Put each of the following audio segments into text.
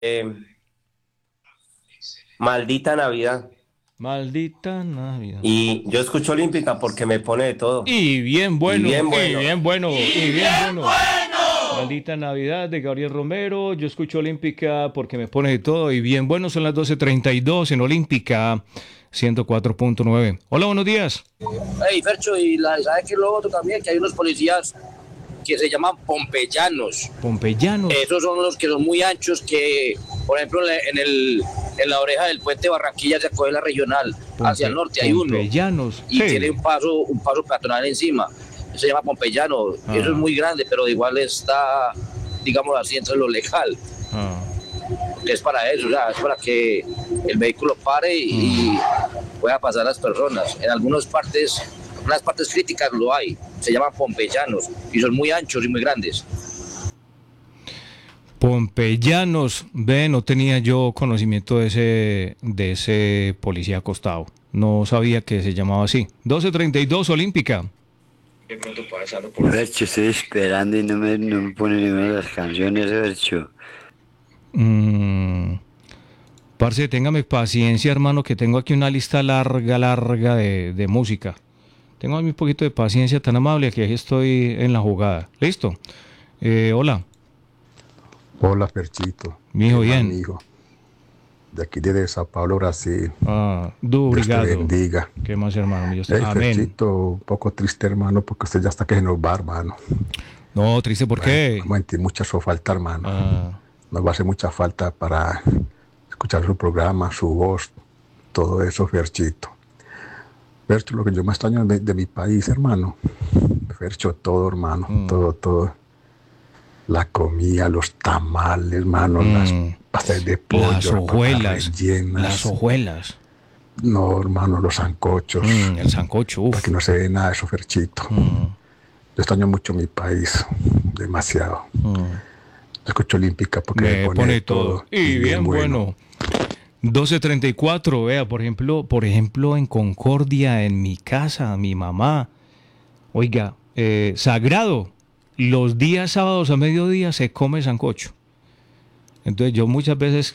Eh, Maldita Navidad. Maldita Navidad. Y yo escucho Olímpica porque me pone de todo. Y bien Y bueno, bien y bueno. bien bueno, y bien bueno. Maldita Navidad de Gabriel Romero. Yo escucho Olímpica porque me pone de todo. Y bien bueno, son las 12:32 en Olímpica 104.9. Hola, buenos días. Hey, Fercho, ¿sabe qué es lo otro también? Que hay unos policías que se llaman pompeyanos. Pompeyanos. Esos son los que son muy anchos, que, por ejemplo, en la oreja del puente Barranquilla se acoge la regional. Hacia el norte hay uno. Pompeyanos. Y Sí. tiene un paso peatonal encima. Eso se llama pompeyano. Eso es Ah, muy grande, pero igual está, digamos así, entre lo legal. ah. Que es para eso, o sea, es para que el vehículo pare y pueda pasar las personas. En algunas partes críticas lo hay, se llaman pompeyanos y son muy anchos y muy grandes. Pompeyanos. Ve, no tenía yo conocimiento de ese policía acostado. No sabía que se llamaba así. 12:32 Olímpica. Vercho, estoy esperando y no me pone ninguna de las canciones, Vercho. Mm, parce, téngame paciencia, hermano, que tengo aquí una lista larga, larga de música. Tengo un poquito de paciencia tan amable que aquí estoy en la jugada. ¿Listo? Hola, Hola, Perchito. mi hijo, ¿Qué más, bien. mijo? De aquí desde Sao Paulo, Brasil. Dios te Obrigado. bendiga. ¿Qué más, hermano? Hey, Amén. Ferchito, un poco triste, hermano, porque usted ya está que se nos va, hermano. No, triste, ¿por Bueno, qué? vamos a sentir mucha su falta, hermano. Ah, Nos va a hacer mucha falta para escuchar su programa, su voz, todo eso, Ferchito. Fercho, lo que yo más extraño de mi país, hermano. Fercho, todo, hermano, todo. La comida, los tamales, hermano, las pastas de las pollo, las papas hojuelas. rellenas. Las hojuelas. No, hermano, los sancochos. El sancocho, Para que no se ve nada de eso, Ferchito. Yo extraño mucho mi país, demasiado. Escucho Olímpica porque me Me pone pone de todo. todo. Y bien bueno. 12:34, vea, por ejemplo, en Concordia, en mi casa, mi mamá, oiga, sagrado, los días sábados a mediodía se come sancocho. Entonces yo muchas veces,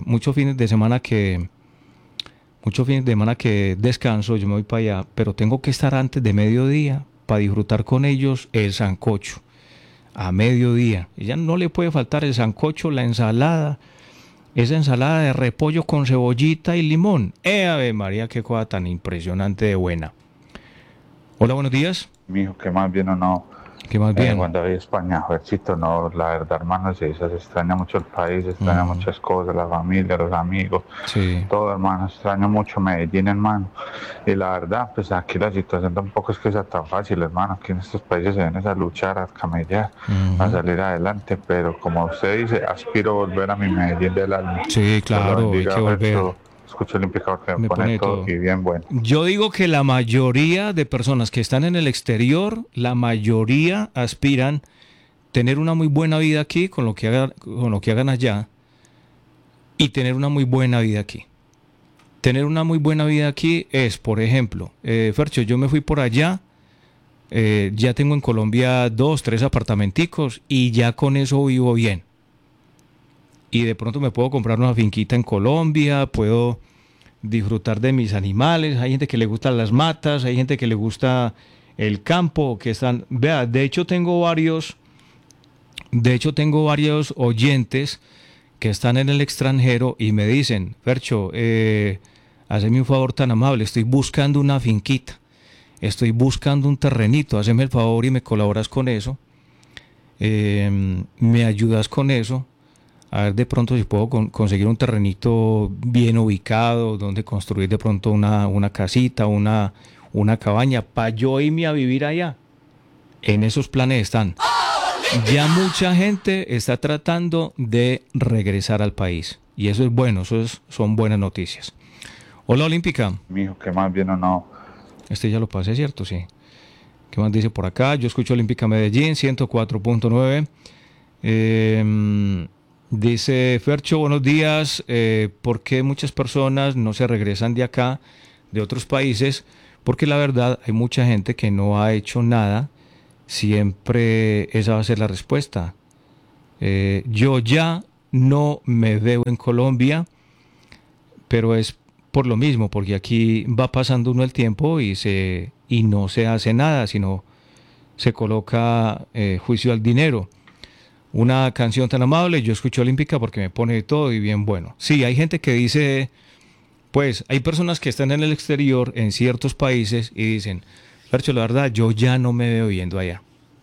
muchos fines de semana que descanso, yo me voy para allá, pero tengo que estar antes de mediodía para disfrutar con ellos el sancocho a mediodía. Y ya no le puede faltar el sancocho, la ensalada, esa ensalada de repollo con cebollita y limón. Ave María, qué cosa tan impresionante de buena. Hola, buenos días. Mijo, que más bien o no, ¿Qué más bien? cuando voy a España, Juercito, no, la verdad, hermano, se extraña mucho el país, se extraña muchas cosas, la familia, los amigos, Sí. todo, hermano, extraño mucho Medellín, hermano, y la verdad, pues aquí la situación tampoco es que sea tan fácil, hermano, aquí en estos países se viene a luchar, a camellar, a salir adelante, pero como usted dice, aspiro a volver a mi Medellín del alma. Sí, Dios lo claro, hay que bendiga, volver. Fercho, escucho el implicador que me Me pone pone todo todo. y bien bueno. Yo digo que la mayoría de personas que están en el exterior, la mayoría aspiran tener una muy buena vida aquí con lo que hagan allá y tener una muy buena vida aquí. Tener una muy buena vida aquí es, por ejemplo, Fercho, yo me fui por allá, ya tengo en Colombia 2, 3 apartamenticos y ya con eso vivo bien. Y de pronto me puedo comprar una finquita en Colombia, puedo disfrutar de mis animales, hay gente que le gustan las matas, hay gente que le gusta el campo, que están, vea, de hecho tengo varios oyentes que están en el extranjero y me dicen, Fercho, haceme un favor tan amable, estoy buscando una finquita, estoy buscando un terrenito, haceme el favor y me colaboras con eso, me ayudas con eso, a ver de pronto si puedo conseguir un terrenito bien ubicado, donde construir de pronto una casita, una cabaña, para yo irme a vivir allá. En esos planes están. Ya mucha gente está tratando de regresar al país. Y eso es bueno, son buenas noticias. Hola, Olímpica. Mijo, que más bien o no, Este ya lo pasé, ¿cierto? Sí. ¿Qué más dice por acá? Yo escucho Olímpica Medellín, 104.9. Dice Fercho, buenos días. ¿Por qué muchas personas no se regresan de acá, de otros países? Porque la verdad hay mucha gente que no ha hecho nada. Siempre esa va a ser la respuesta. Yo ya no me veo en Colombia, pero es por lo mismo, porque aquí va pasando uno el tiempo y no se hace nada, sino se coloca juicio al dinero. Una canción tan amable, yo escucho Olímpica porque me pone de todo y bien bueno. Sí, hay gente que dice, pues hay personas que están en el exterior, en ciertos países, y dicen, Fercho, la verdad, yo ya no me veo viviendo allá.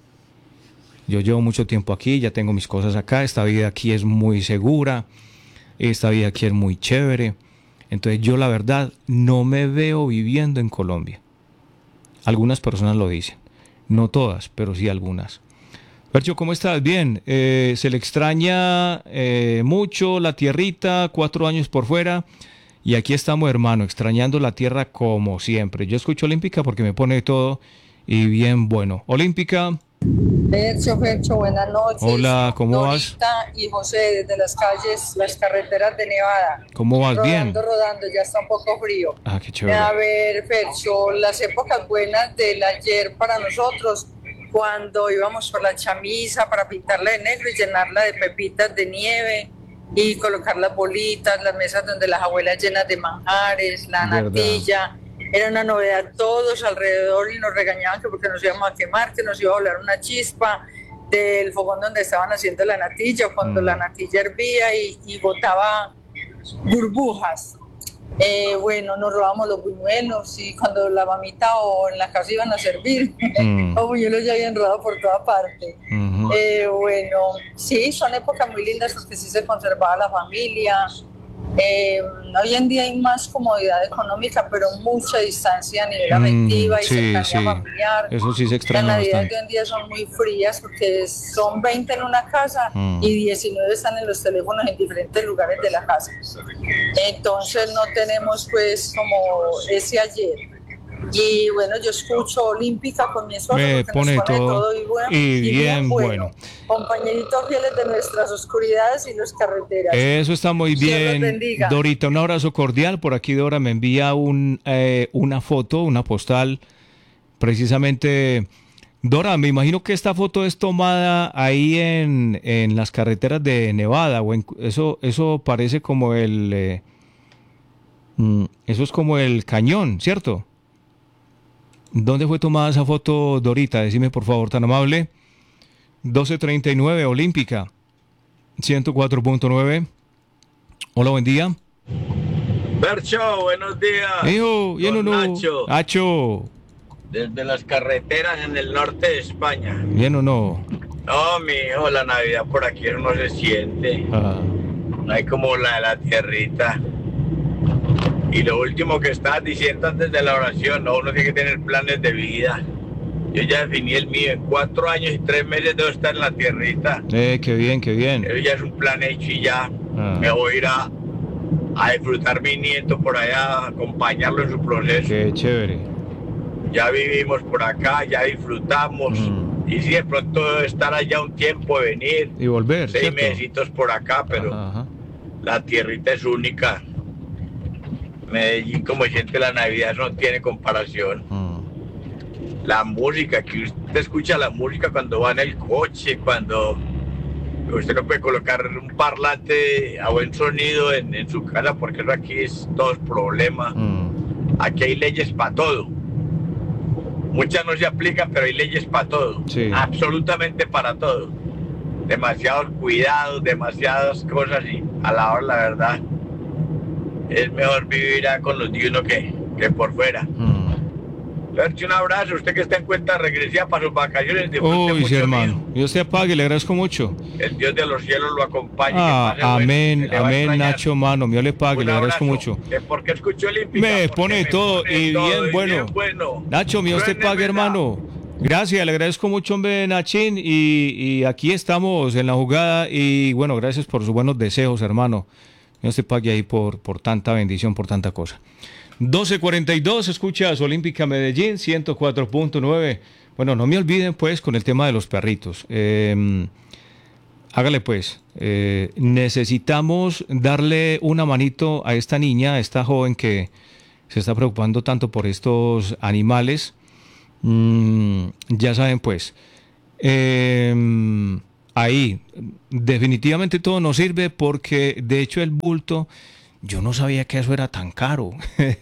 Yo llevo mucho tiempo aquí, ya tengo mis cosas acá, esta vida aquí es muy segura, esta vida aquí es muy chévere. Entonces yo la verdad no me veo viviendo en Colombia. Algunas personas lo dicen, no todas, pero sí algunas. Fercho, ¿cómo estás? Bien, se le extraña mucho la tierrita, 4 años por fuera, y aquí estamos, hermano, extrañando la tierra como siempre. Yo escucho Olímpica porque me pone de todo y bien bueno. Olímpica. Fercho, buenas noches. Hola, ¿cómo vas? Dorita y José, desde las calles, las carreteras de Nevada. ¿Cómo vas? Bien. Rodando, ya está un poco frío. Ah, qué chévere. A ver, Fercho, las épocas buenas del ayer para nosotros, cuando íbamos por la chamisa para pintarla de negro y llenarla de pepitas de nieve y colocar las bolitas, las mesas donde las abuelas llenas de manjares, la natilla. Era una novedad, todos alrededor y nos regañaban que porque nos íbamos a quemar, que nos iba a volar una chispa del fogón donde estaban haciendo la natilla, o cuando la natilla hervía y botaba burbujas. Bueno, nos robamos los buñuelos y cuando la mamita o en la casa iban a servir, los buñuelos ya habían rodado por toda parte. Bueno, sí, son épocas muy lindas porque sí se conservaba la familia. Hoy en día hay más comodidad económica, pero mucha distancia a nivel afectiva y cercanía familiar. Eso sí se extraña Las navidades bastante. de hoy en día son muy frías porque son 20 en una casa y 19 están en los teléfonos en diferentes lugares de la casa. Entonces no tenemos pues como ese ayer. Y bueno, yo escucho Olímpica con mi esposo Me porque pone nos pone todo y bien bueno. Compañeritos fieles de nuestras oscuridades y las carreteras. Eso está muy Dios los bien. bendiga. Dorita, un abrazo cordial. Por aquí Dora me envía una foto, una postal. Precisamente, Dora, me imagino que esta foto es tomada ahí en las carreteras de Nevada. Eso parece como eso es como el cañón, ¿cierto? ¿Dónde fue tomada esa foto, Dorita? Decime, por favor, tan amable. 1239, Olímpica, 104.9. Hola, buen día. Fercho, buenos días. Hijo, Don Nacho. Nacho. Desde las carreteras en el norte de España. ¿Bien o no? No, mi hijo, la Navidad por aquí no se siente. No hay como la de la tierrita. Y lo último que estabas diciendo antes de la oración, no, uno tiene que tener planes de vida. Yo ya definí el mío, en 4 años y 3 meses debo estar en la tierrita. Qué bien, qué bien. Eso ya es un plan hecho y ya me voy a ir a disfrutar mi nieto por allá, a acompañarlo en su proceso. Qué chévere. Ya vivimos por acá, ya disfrutamos. Y si de pronto estar allá un tiempo, venir. Y volver, 6 mesecitos por acá, pero la tierrita es única. Medellín, como siente la Navidad, no tiene comparación. La música, que usted escucha la música cuando va en el coche, cuando usted no puede colocar un parlante a buen sonido en su casa, porque eso aquí es todo problema. Aquí hay leyes para todo. Muchas no se aplican, pero hay leyes para todo. Sí. Absolutamente para todo. Demasiados cuidados, demasiadas cosas, y a la hora, la verdad, es mejor vivir con los de uno que por fuera. Fercho, un abrazo. Usted que está en cuenta regresiva para sus vacaciones. Uy, sí, hermano. Dios te apague, le agradezco mucho. El Dios de los cielos lo acompañe. Amén, amén, Nacho, mano. Dios le pague, le agradezco mucho. ¿Por qué escuchó Olímpica? Me pone todo y bien bueno. Nacho, Dios te pague, hermano. Gracias, le agradezco mucho, hombre, Nachín. Y aquí estamos en la jugada. Y bueno, gracias por sus buenos deseos, hermano. Dios te pague ahí por tanta bendición, por tanta cosa. 12:42, escuchas Olímpica Medellín, 104.9. Bueno, no me olviden pues con el tema de los perritos. Hágale pues, necesitamos darle una manito a esta niña, a esta joven que se está preocupando tanto por estos animales. Ya saben pues, ahí definitivamente todo nos sirve porque de hecho el bulto, yo no sabía que eso era tan caro.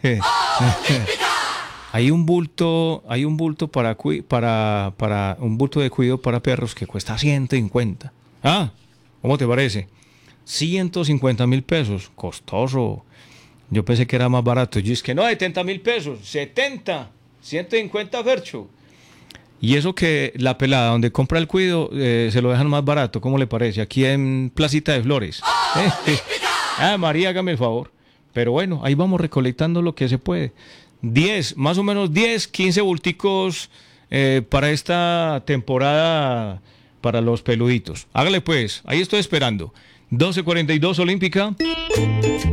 Hay un bulto para un bulto de cuidado para perros que cuesta 150. Ah, ¿cómo te parece? 150.000 pesos, costoso. Yo pensé que era más barato. Yo es que no, 70.000 pesos, 70, 150 Fercho. Y eso que la pelada donde compra el cuido se lo dejan más barato, ¿cómo le parece? Aquí en Placita de Flores. María, hágame el favor. Pero bueno, ahí vamos recolectando lo que se puede. 10, más o menos 10, 15 bulticos para esta temporada para los peluditos. Hágale pues, ahí estoy esperando. 12:42 Olímpica.